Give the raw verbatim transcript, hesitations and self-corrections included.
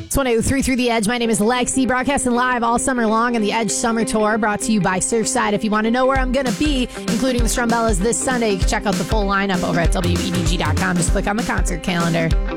It's one oh three through the Edge. My name is Lexi, broadcasting live all summer long on the Edge Summer Tour, brought to you by Surfside. If you want to know where I'm going to be, including the Strumbellas this Sunday, you can check out the full lineup over at W E D G dot com. Just click on the concert calendar.